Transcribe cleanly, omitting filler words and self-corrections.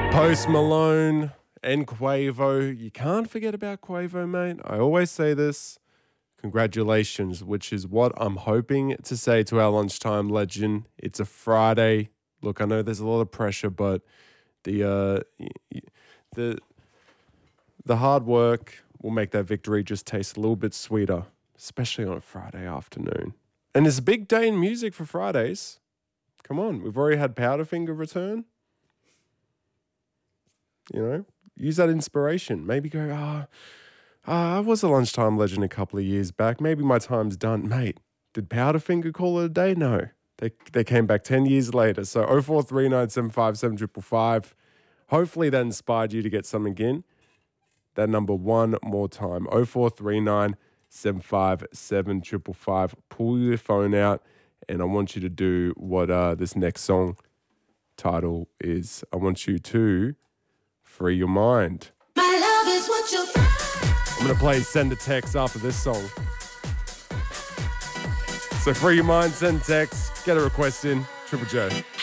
Post Malone and Quavo. You can't forget about Quavo, mate. I always say this. Congratulations, which is what I'm hoping to say to our lunchtime legend. It's a Friday. Look, I know there's a lot of pressure, but the hard work will make that victory just taste a little bit sweeter, especially on a Friday afternoon. And it's a big day in music for Fridays. Come on, we've already had Powderfinger return. You know, use that inspiration. Maybe go, I was a lunchtime legend a couple of years back. Maybe my time's done. Mate, did Powderfinger call it a day? No. They came back 10 years later. So 0439757555. Hopefully that inspired you to get something in. That number one more time. 0439757555. Pull your phone out and I want you to do what this next song title is. I want you to free your mind. My love is what you. I'm going to play Send a Text after this song. So free your mind, send text, get a request in, Triple J.